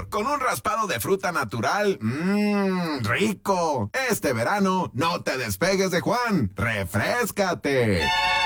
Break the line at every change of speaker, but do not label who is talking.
sabor, con un raspado de fruta natural. ¡Rico! Este verano, no te despegues de Juan. ¡Refréscate!